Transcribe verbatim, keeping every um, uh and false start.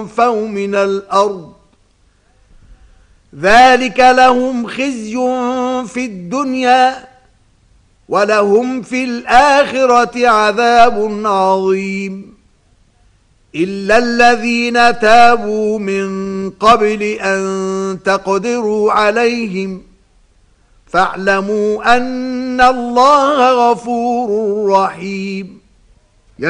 ينفوا من الأرض ذلك لهم خزي في الدنيا ولهم في الآخرة عذاب عظيم إلا الذين تابوا من قبل أن تقدروا عليهم فاعلموا أن الله غفور رحيم